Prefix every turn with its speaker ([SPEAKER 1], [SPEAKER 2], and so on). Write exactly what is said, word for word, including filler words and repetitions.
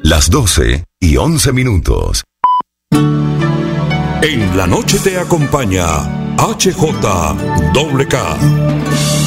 [SPEAKER 1] Las doce y once minutos.
[SPEAKER 2] En la noche te acompaña H J K.